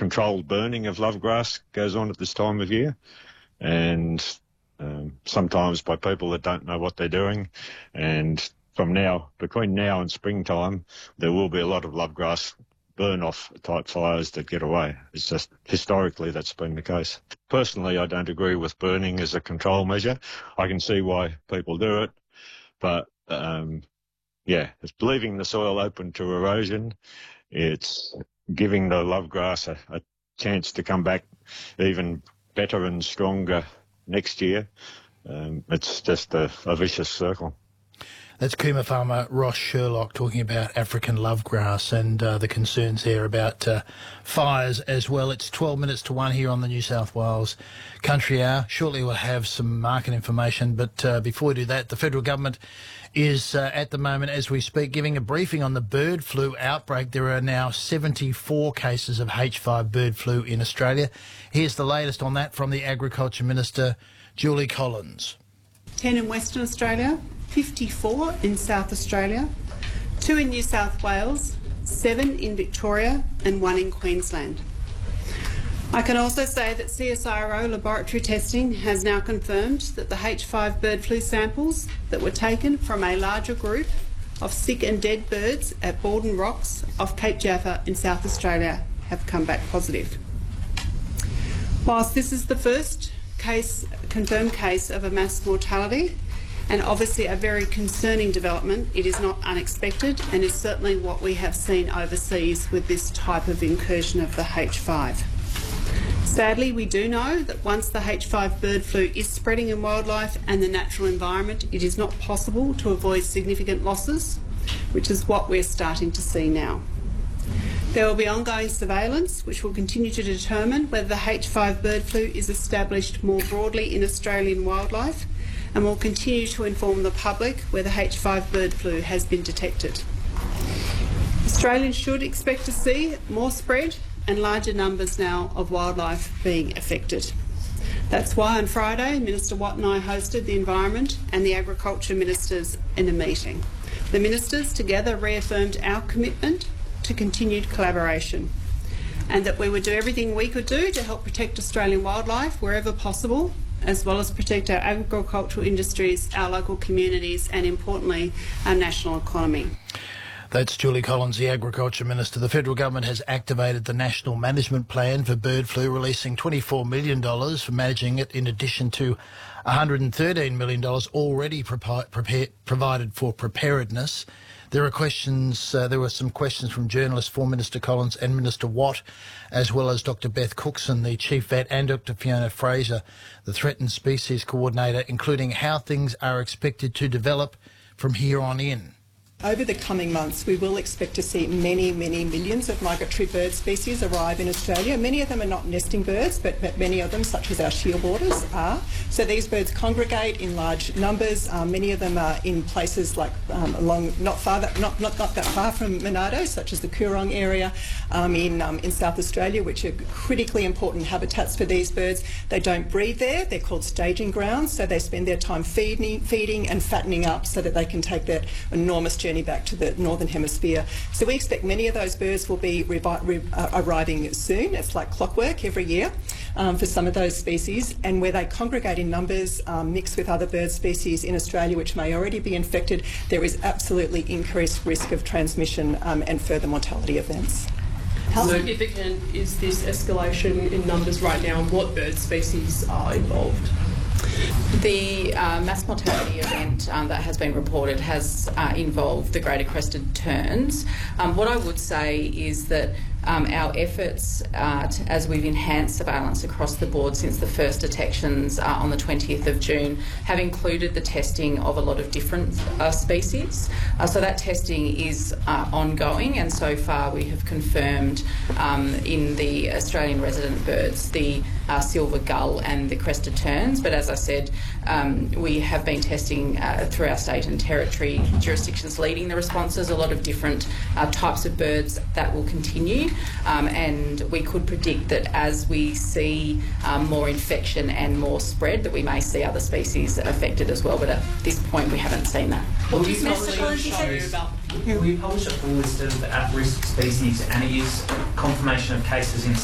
controlled burning of lovegrass goes on at this time of year, and sometimes by people that don't know what they're doing. And between now and springtime, there will be a lot of lovegrass burn-off type fires that get away. It's just historically that's been the case. Personally, I don't agree with burning as a control measure. I can see why people do it, but it's leaving the soil open to erosion. It's giving the lovegrass a chance to come back even better and stronger next year. It's just a vicious circle. That's Cooma farmer Ross Sherlock talking about African lovegrass and the concerns there about fires as well. It's 12 minutes to 1 here on the New South Wales Country Hour. Shortly we'll have some market information, but before we do that, the federal government is at the moment, as we speak, giving a briefing on the bird flu outbreak. There are now 74 cases of H5 bird flu in Australia. Here's the latest on that from the Agriculture Minister, Julie Collins. 10 in Western Australia, 54 in South Australia, 2 in New South Wales, 7 in Victoria and 1 in Queensland. I can also say that CSIRO laboratory testing has now confirmed that the H5 bird flu samples that were taken from a larger group of sick and dead birds at Borden Rocks off Cape Jaffa in South Australia have come back positive. Whilst this is the first confirmed case of a mass mortality, and obviously a very concerning development, it is not unexpected and is certainly what we have seen overseas with this type of incursion of the H5. Sadly, we do know that once the H5 bird flu is spreading in wildlife and the natural environment, it is not possible to avoid significant losses, which is what we're starting to see now. There will be ongoing surveillance which will continue to determine whether the H5 bird flu is established more broadly in Australian wildlife, and will continue to inform the public where the H5 bird flu has been detected. Australians should expect to see more spread and larger numbers now of wildlife being affected. That's why on Friday, Minister Watt and I hosted the Environment and the Agriculture Ministers in a meeting. The Ministers together reaffirmed our commitment to continued collaboration, and that we would do everything we could do to help protect Australian wildlife wherever possible, as well as protect our agricultural industries, our local communities and, importantly, our national economy. That's Julie Collins, the Agriculture Minister. The federal government has activated the National Management Plan for bird flu, releasing $24 million for managing it, in addition to $113 million already provided for preparedness. There were some questions from journalists for Minister Collins and Minister Watt, as well as Dr Beth Cookson, the Chief Vet, and Dr Fiona Fraser, the Threatened Species Coordinator, including how things are expected to develop from here on in. Over the coming months, we will expect to see many, many millions of migratory bird species arrive in Australia. Many of them are not nesting birds, but many of them, such as our shearwaters, are. So these birds congregate in large numbers. Many of them are in places like not that far from Monado, such as the Coorong area in South Australia, which are critically important habitats for these birds. They don't breed there. They're called staging grounds, so they spend their time feeding and fattening up so that they can take that enormous journey back to the Northern Hemisphere. So we expect many of those birds will be arriving soon. It's like clockwork every year for some of those species, and where they congregate in numbers, mixed with other bird species in Australia which may already be infected, there is absolutely increased risk of transmission and further mortality events. How significant is this escalation in numbers right now, and what bird species are involved? The mass mortality event that has been reported has involved the greater crested terns. What I would say is that our efforts, as we've enhanced surveillance across the board since the first detections on the 20th of June, have included the testing of a lot of different species. So that testing is ongoing, and so far we have confirmed in the Australian resident birds the silver gull and the crested terns. But as I said, we have been testing through our state and territory jurisdictions leading the responses, a lot of different types of birds that will continue. And we could predict that as we see more infection and more spread, that we may see other species affected as well. But at this point, we haven't seen that. Will you publish a full list of at-risk species, and is confirmation of cases in